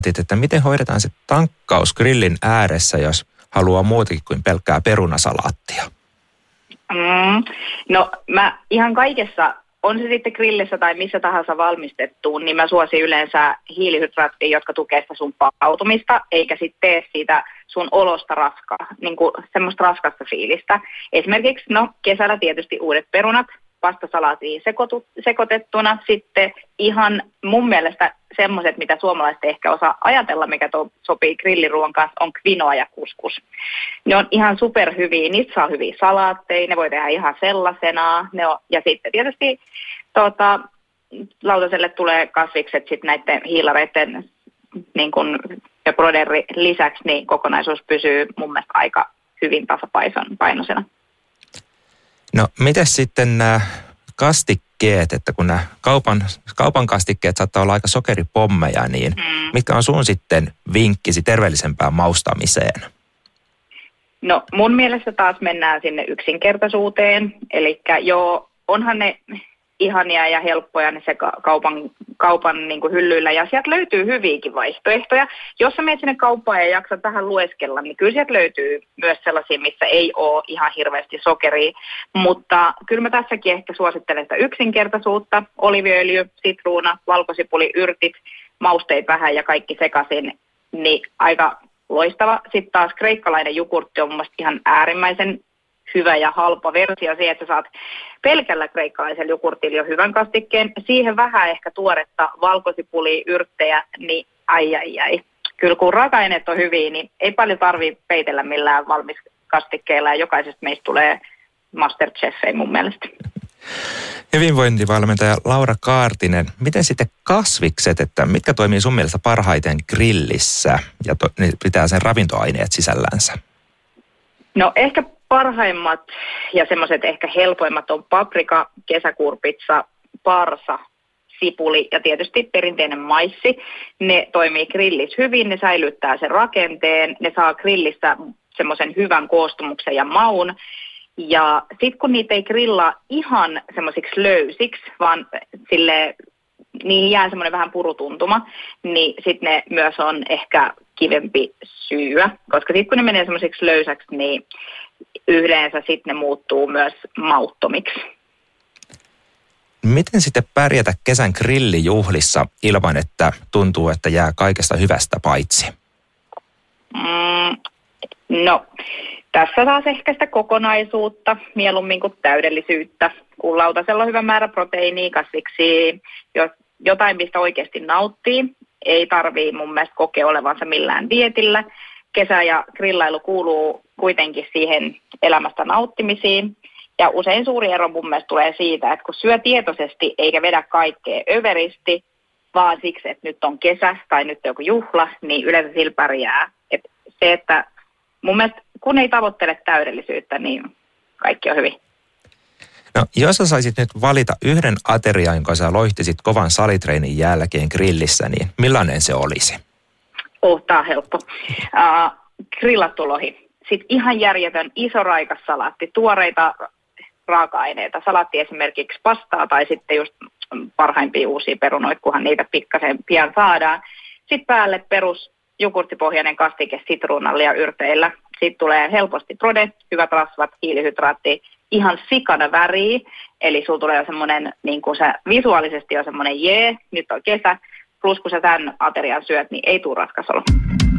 että miten hoidetaan se tankkaus grillin ääressä, jos haluaa muutakin kuin pelkkää perunasalaattia? No mä ihan kaikessa, on se sitten grillissä tai missä tahansa valmistettuun, niin mä suosin yleensä hiilihydraatteja, jotka tukee sitä sun palautumista, eikä sitten tee siitä sun olosta niin kuin semmoista raskasta fiilistä. Esimerkiksi kesällä tietysti uudet perunat, pastasalaatiin sekoitettuna, sitten ihan mun mielestä semmoiset, mitä suomalaiset ehkä osaa ajatella, mikä sopii grilliruoan kanssa, on quinoa ja kuskus. Ne on ihan superhyviä, niistä saa hyviä salaatteja, ne voi tehdä ihan sellaisena. Ja sitten tietysti lautaselle tulee kasvikset sitten näiden hiilareiden niin kun, ja broderin lisäksi, niin kokonaisuus pysyy mun mielestä aika hyvin tasapainoisena. No, mites sitten nämä kastikkeet, että kun nämä kaupan kastikkeet saattaa olla aika sokeripommeja, niin mitkä on sun sitten vinkkisi terveellisempään maustamiseen? No, mun mielestä taas mennään sinne yksinkertaisuuteen, eli onhan ne ihania ja helppoja ne se kaupan niin kuin hyllyillä, ja sieltä löytyy hyviäkin vaihtoehtoja. Jos sä menet sinne kauppaan ja jaksat vähän lueskella, niin kyllä sieltä löytyy myös sellaisia, missä ei ole ihan hirveästi sokeria, mutta kyllä mä tässäkin ehkä suosittelen sitä yksinkertaisuutta, oliiviöljy, sitruuna, valkosipuli, yrtit, mausteita vähän ja kaikki sekaisin, niin aika loistava. Sitten taas kreikkalainen jogurtti on mun mielestä ihan äärimmäisen hyvä ja halpa versio siihen, että saat pelkällä kreikkalaisella jogurtilla jo hyvän kastikkeen. Siihen vähän ehkä tuoretta valkosipulia, yrttejä, niin ai. Kyllä kun raaka-aineet on hyviä, niin ei paljon tarvitse peitellä millään valmiskastikkeilla ja jokaisesta meistä tulee Masterchef mun mielestä. Hyvinvointivalmentaja Laura Kaartinen, miten sitten kasvikset, että mitkä toimii sun mielestä parhaiten grillissä ja pitää sen ravintoaineet sisällänsä? No ehkä parhaimmat ja semmoiset ehkä helpoimmat on paprika, kesäkurpitsa, parsa, sipuli ja tietysti perinteinen maissi. Ne toimii grillissä hyvin, ne säilyttää sen rakenteen, ne saa grillistä semmoisen hyvän koostumuksen ja maun. Ja sitten kun niitä ei grillaa ihan semmoisiksi löysiksi, vaan niihin jää semmoinen vähän purutuntuma, niin sitten ne myös on ehkä kivempi syyä. Koska sitten kun ne menee semmoisiksi löysäksi, niin yleensä sitten ne muuttuu myös mauttomiksi. Miten sitten pärjätä kesän grillijuhlissa ilman, että tuntuu, että jää kaikesta hyvästä paitsi? No, tässä taas ehkä sitä kokonaisuutta, mieluummin kuin täydellisyyttä. Kun lautasella on hyvä määrä proteiinia, kasviksi, jotain mistä oikeasti nauttii. Ei tarvii mun mielestä kokea olevansa millään dietillä. Kesä ja grillailu kuuluu kuitenkin siihen elämästä nauttimisiin. Ja usein suuri ero mun mielestä tulee siitä, että kun syö tietoisesti eikä vedä kaikkea överisti, vaan siksi, että nyt on kesä tai nyt on joku juhla, niin yleensä sillä pärjää. Että mun mielestä kun ei tavoittele täydellisyyttä, niin kaikki on hyvin. No, jos sä saisit nyt valita yhden aterian, jonka sä loihtisit kovan salitreenin jälkeen grillissä, niin millainen se olisi? Tää on helppo. Grillattu lohi. Sitten ihan järjetön iso raikas salaatti, tuoreita raaka-aineita. Salaatti esimerkiksi pastaa tai sitten just parhaimpia uusia perunoita, kunhan niitä pikkasen pian saadaan. Sitten päälle perus jogurttipohjainen kastike sitruunalla ja yrteillä. Sitten tulee helposti brode, hyvät rasvat, hiilihydraatti, ihan sikana väriä. Eli sulla tulee semmoinen, niin kuin se visuaalisesti on semmoinen nyt on kesä. Plus kun sä tämän aterian syöt, niin ei tule raskas olo.